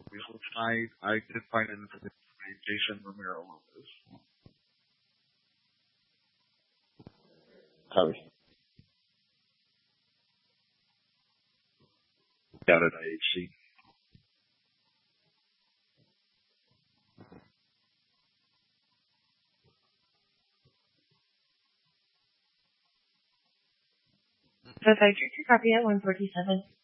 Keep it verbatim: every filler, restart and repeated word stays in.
So tonight, I did find an information by Jason Romero Lopez. Copy. Got it, I H C. Perfect. Copy at one forty-seven.